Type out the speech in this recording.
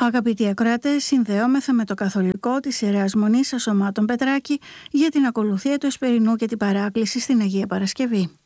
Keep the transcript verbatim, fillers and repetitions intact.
Αγαπητοί ακροατές, συνδεόμεθα με το καθολικό της Ιεράς Μονής Ασωμάτων Πετράκη για την ακολουθία του Εσπερινού και την παράκληση στην Αγία Παρασκευή.